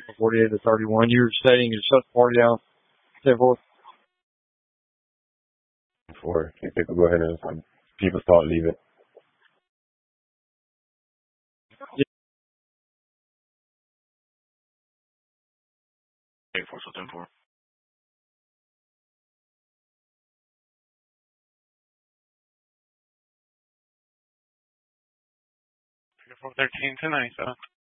48 to 31. You were stating you shut the party down. 10-4. For if they could go ahead and people start leaving. Yeah. 8-4, so 10-4. 4-13 tonight, so.